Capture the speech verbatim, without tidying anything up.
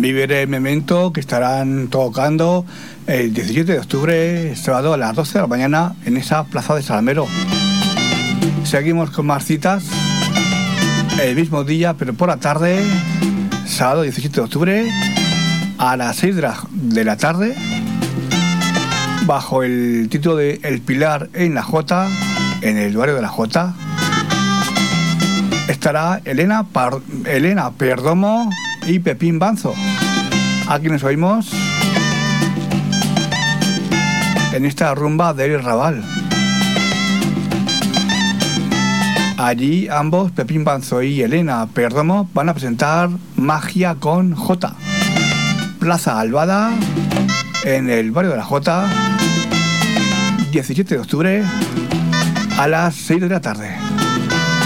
Vivere Memento, que estarán tocando el diecisiete de octubre, sábado a las doce de la mañana, en esa plaza de Salamero. Seguimos con más citas el mismo día, pero por la tarde, sábado diecisiete de octubre, a las seis de la tarde, bajo el título de El Pilar en la Jota, en el barrio de la Jota, estará Elena, Par- Elena Perdomo y Pepín Banzo. Aquí nos oímos en esta rumba del Raval. Allí ambos, Pepín Banzo y Elena Perdomo, van a presentar Magia con J. Plaza Albada, en el barrio de la Jota, diecisiete de octubre, a las seis de la tarde.